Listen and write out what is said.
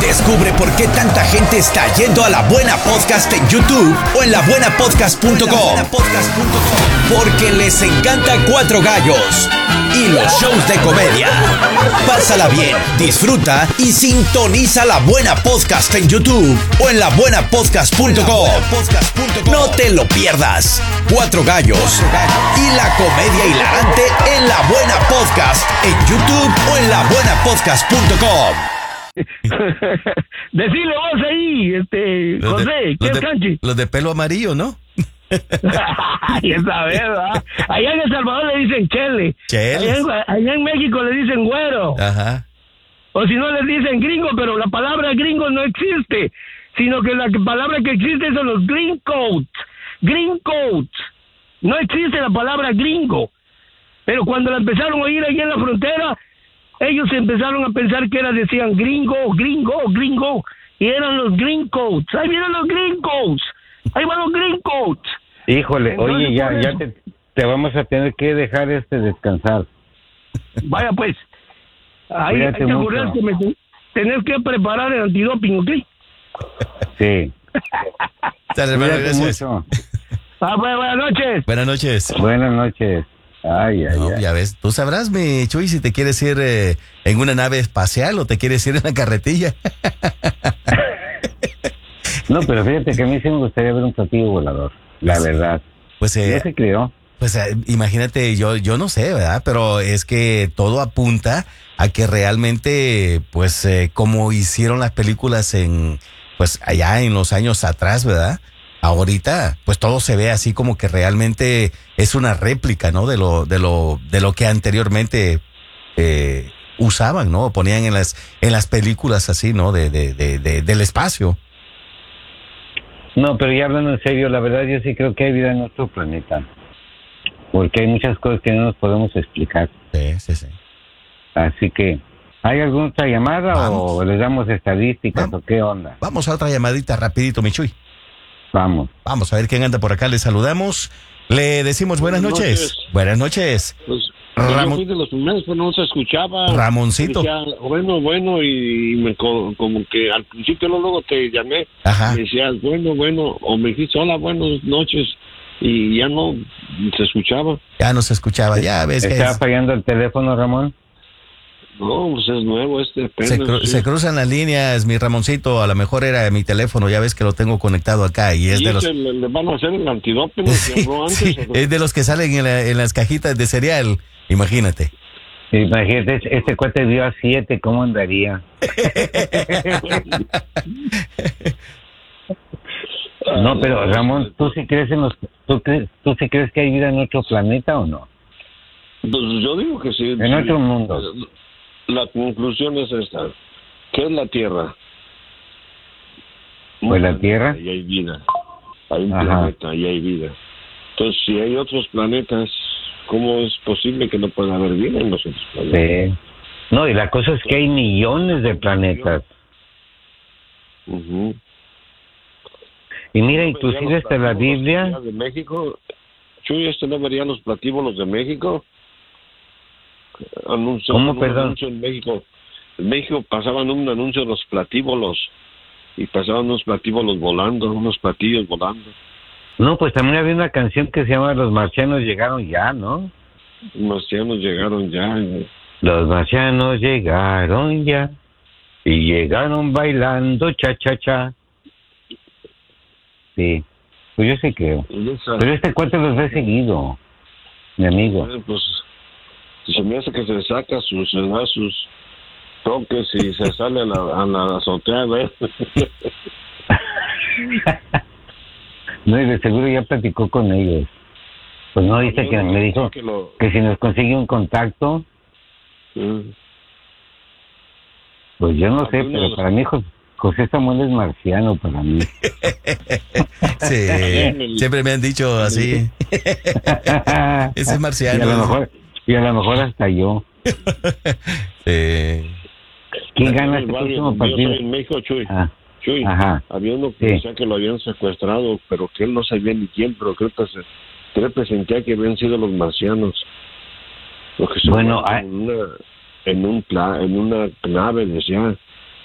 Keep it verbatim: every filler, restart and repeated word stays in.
Descubre por qué tanta gente está yendo a La Buena Podcast en YouTube o en la buena podcast punto com. Porque les encanta Cuatro Gallos y los shows de comedia. Pásala bien, disfruta y sintoniza La Buena Podcast en YouTube o en la buena podcast punto com. No te lo pierdas. Cuatro Gallos y la comedia hilarante en La Buena Podcast en YouTube o en la buena podcast punto com. Decile vos ahí, este, Los José, de, ¿qué los es de- canchi? los de pelo amarillo, ¿no? Ya sabes, ¿verdad? Allá en El Salvador le dicen chele. Cheles. Allá en, allá en México le dicen güero. Ajá. O si no les dicen gringo, pero la palabra gringo no existe, sino que la que- palabra que existe son los green coats. Green coats. No existe la palabra gringo. Pero cuando la empezaron a oír allí en la frontera, ellos empezaron a pensar que era, decían gringo, gringo, gringo, y eran los green coats. Ahí vienen los green coats. Ahí van los green coats. Híjole, Entonces, oye, ya, por ya eso. te, te vamos a tener que dejar este descansar. Vaya pues. Ahí hay Cuídate que mucho. acordarte, me- tenés que preparar el antidoping, ¿ok? Sí. Dale, hermano, Cuídate gracias. mucho. Ah, pues, buenas noches. Buenas noches. Buenas noches. Ay, ay, No, ay. ya ves, tú sabrás, mi Chuy, si te quieres ir eh, en una nave espacial o te quieres ir en la carretilla. No, pero fíjate que a mí sí me gustaría ver un platillo volador, la Pues- verdad. Pues, eh, ¿No se creó? pues eh, imagínate, yo, yo no sé, ¿verdad? Pero es que todo apunta a que realmente, pues, eh, como hicieron las películas en, pues, allá en los años atrás, ¿verdad? Ahorita, pues todo se ve así como que realmente es una réplica, ¿no? De lo, de lo, de lo que anteriormente eh, usaban, ¿no? Ponían en las, en las películas así, ¿no? De, de, de, de- del espacio. No, pero ya hablando en serio, la verdad yo sí creo que hay vida en otro planeta. Porque hay muchas cosas que no nos podemos explicar. Sí, sí, sí. Así que, ¿hay alguna otra llamada Vamos. o les damos estadísticas Vamos. o qué onda? Vamos a otra llamadita rapidito, Michuy. Vamos. Vamos a ver quién anda por acá. Le saludamos. Le decimos buenas, Buenas noches. noches. Buenas noches. Pues Ramón- yo fui de los primeros, pero no se escuchaba. Ramoncito. Decía, bueno, bueno, y me co- como que al principio no, luego te llamé. Ajá. Me decías, bueno, bueno, o me dijiste, hola, buenas noches, y ya no se escuchaba. Ya no se escuchaba. Ya ves que ¿Estaba es- fallando el teléfono, Ramón? No, pues es nuevo este apenas. se, cru- sí. se cruzan las líneas, mi Ramoncito. A lo mejor era mi teléfono. Ya ves que lo tengo conectado acá y es ¿Y de los. ese le, le van a hacer el antidoping que Sí, habló antes? sí, ¿o qué? es de los que salen en, la- en las cajitas de cereal. Imagínate. Imagínate, este cuate dio a siete, ¿cómo andaría? No, pero Ramón, ¿tú sí crees en los, tú, crees, tú sí crees que hay vida en otro planeta o no? Pues yo digo que sí. En sí. otro mundo. La conclusión es esta. ¿Qué es la Tierra? Pues la Tierra. Ahí hay vida. Hay un Ajá. planeta, ahí hay vida. Entonces, si hay otros planetas, ¿cómo es posible que no pueda haber vida en los otros planetas? Sí. No, y la cosa es que hay millones de planetas. Ujú. Y mira, ¿No inclusive vería los hasta la platíbulos Biblia. allá de México? Chuy, ¿este no vería los platíbulos de México? Anuncio, ¿Cómo, un perdón? anuncio en México. En México pasaban un anuncio de los platíbulos y pasaban unos platíbulos volando, unos platillos volando. No, pues también había una canción que se llama Los marcianos llegaron ya, ¿no? Los marcianos llegaron ya. y- Los marcianos llegaron ya y llegaron bailando cha cha cha. Sí, pues yo sí creo. y esa- Pero este cuate los ve seguido, mi amigo. eh, pues se me hace que se saca sus, se da sus toques y se sale a la, a la azotea, ¿ves? No, y de seguro ya platicó con ellos. Pues no, dice que me dijo que lo- que si nos consigue un contacto, Mm. pues yo no sé, Algunos- pero para mí Jo- José Samuel es marciano para mí. Sí. Siempre me han dicho así. Ese es Y a marciano. lo mejor, y a lo mejor hasta yo. Sí. ¿Quién Aquí gana en el este barrio próximo donde yo partido? soy en México, Chuy. Ah, Chuy, ajá. había uno que Sí. decía que lo habían secuestrado, pero que él no sabía ni quién, pero creo que, se, creo que sentía que habían sido los marcianos. Los que se Bueno, fueron ah- en una, en un pla, en una nave, decía.